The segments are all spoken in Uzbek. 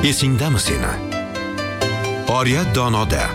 Esingdami seni? Oriyat donoda.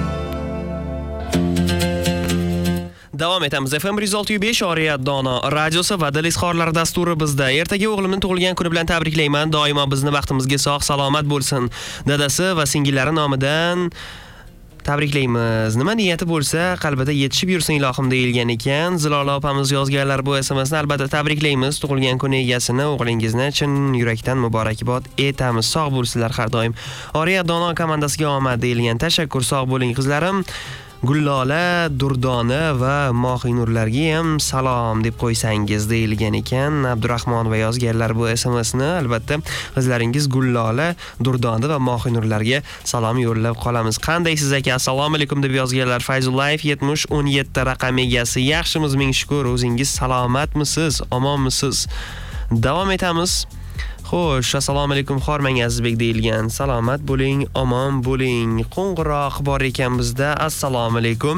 Davom etamiz. FM 106.5 Oriyat dono radiosi va dil izhorlari dasturi bizda. Ertaga o'g'limning tug'ilgan kuni bilan tabriklayman. Doimo bizni baxtimizga sog' salomat bo'lsin. Dadasi va singillari nomidan tabriklaymiz. Nima niyati bo'lsa, qalbida yetishib yursin ilohim deyilgan ekan. Zilola opamiz yozganlar bu SMSni. Albatta tabriklaymiz. Tug'ilgan kuni egasini, o'g'lingizni chin yurakdan muborakbod etamiz. Sog' bo'lsinlar har doim. Oriyat dono komandasiga omad deyilgan. Tashakkur, sog' bo'ling qizlarim. Gullola, Durdona va Mohinurlarga ham salom deb qo'ysangiz deyilgan ekan. Abdurahmon va yozganlar bu SMSni. Albatta qizlaringiz Gullola, Durdona va Mohinurlarga salom yo'llab qolamiz. Qandaysiz aka? Assalomu alaykum deb yozganlar. Fayzullayev 7017 raqam egasi. Yaxshimiz, ming shukr. O'zingiz salomatmisiz? Omonmisiz? Davom etamiz. Xo'sh, assalomu alaykum Xormang Azizbek deyilgan. Salomat bo'ling, omon bo'ling. Qo'ng'iroq bor ekan bizda. Assalomu alaykum.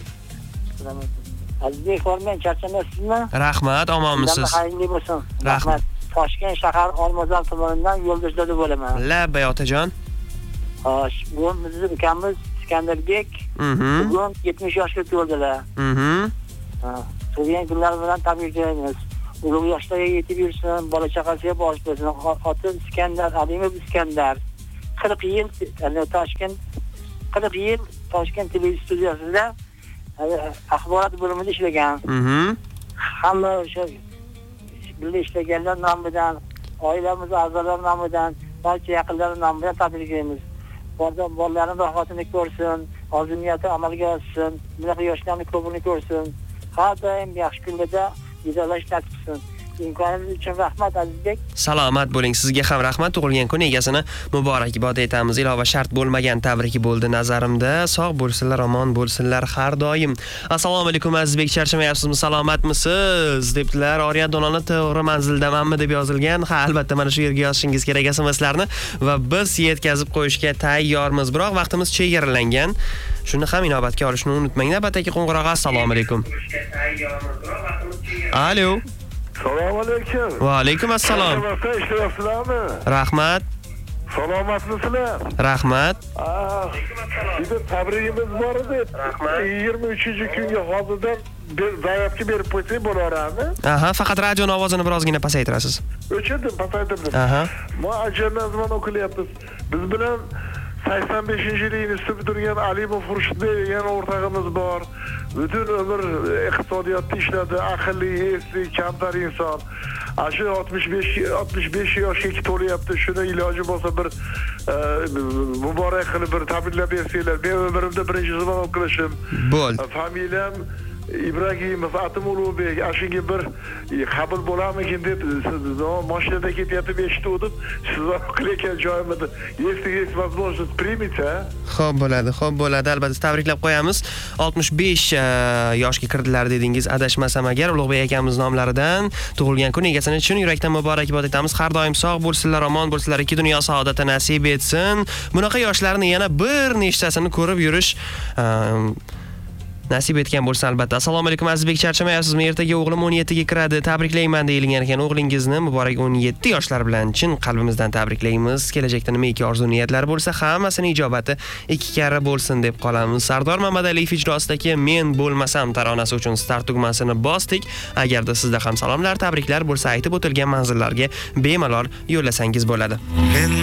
Azizbek Xormang, charchamasizmi? Rahmat, omonmisiz? Xayrli bo'lsin. Rahmat. Toshkent shahar Olmazor tumanidan Yo'ldoshlarda bo'laman. Labbay otajon. Xo'sh, bu bizning ukamiz Iskandarbek. Bugun 70 yoshga to'ldilar. Tug'ilgan kunlari bilan tabriklaymiz. Ulug' yoshlarga yetib yursin, bola chaqasiga bosh bo'lsin. Oti Iskandar, Alimov Iskandar. 40 yil Toshkent televizorida axborot bo'limida ishlagan. Hamma o'sha birga ishlaganlar nomidan, oilamiz a'zolari nomidan, barcha yaqinlar nomidan tabriklaymiz. Bolalarning rohatini ko'rsin, orzu niyati amalga oshsin, bunaqa yoshlarning ko'pini ko'rsin. Har doim yaxshi kunlarda izolash tartibsin. Imkoningiz uchun rahmat Azizbek. Salomat bo'ling. Sizga ham rahmat. Tug'ilgan kun egasini muborakbod etamiz. Ilova shart bo'lmagan tabriki bo'ldi nazarimda. Sog' bo'lsinlar, omon bo'lsinlar har doim. Assalomu alaykum Azizbek, charchamayapsizmi? Salomatmisiz? Debdilar. Oriyat dononi to'g'ri manzildamanmi deb yozilgan. Ha, albatta mana shu yerga yozishingiz kerak SMSlarni va biz yetkazib qo'yishga tayyormiz. Biroq vaqtimiz chegaralangan. Shuni ham inobatga olishni unutmang. Navbatdagi qo'ng'iroq. Assalomu alaykum. Alo. Assalomu alaykum. Va alaykum assalom. Ishlayapsizlarmi? Rahmat. Salomatmisizlar? Rahmat. Bizning tabrigimiz bor edi. Rahmat. 23-kunga hozirdan zaryadga berib qo'ysak bo'laveradi. Aha, faqat radioning ovozini birozgina pasaytirasiz. O'chirdim, pasaytirdim. Aha. Men ajardan zaman o'qilyapmiz. Biz bilan 85-yilini bitirgan Alimov Xurshid degan o'rtog'imiz bor. Butun umr iqtisodiyotda ishladi, aqlli, esli, kamtar inson. Shu 65 yoshga to'layapti. Shuni iloji bo'lsa bir muborak qilib bir tabriklab bersanglar. Men umrimda birinchi zaman o'qilishim. Bo'ldi. Familiyam Ibragimov Atimulubek, ashunga bir qabul bo'larmikin deb mashinada ketyapti, eshitdim. Sizlar qilayotgan joyimda есть возможность примите. Xo'p bo'ladi, xo'p bo'ladi. Albatta tabriklab qo'yamiz. 65 yoshga kirdilar dedingiz, adashmasam agar Ulug'bek akamiz nomlaridan tug'ilgan kun egasini chin yurakdan muborakbod etamiz. Har doim sog' bo'lsinlar, omon bo'lsinlar, ikki dunyo saodati nasib etsin. Bunaqa yoshlarni yana bir nechtasini ko'rib yurish nasib etgan bo'lsa albatta. Assalomu alaykum Azizbek, charchamayapsizmi? Ertaga o'g'lim 17 ga kiradi. Tabriklayman deyilgan ekan. O'g'lingizni muborak 17 yoshlar bilan chin qalbimizdan tabriklaymiz. Kelajakda nimaiki orzu niyatlar bo'lsa, hammasini ijobati 2 karra bo'lsin deb qolamiz. Sardor Mamadaliyev ijrosidagi Men bo'lmasam taronasi uchun start tugmasini bosdik. Agarda sizda ham salomlar, tabriklar bo'lsa, aytib o'tilgan manzillarga bemalol yo'llasangiz bo'ladi.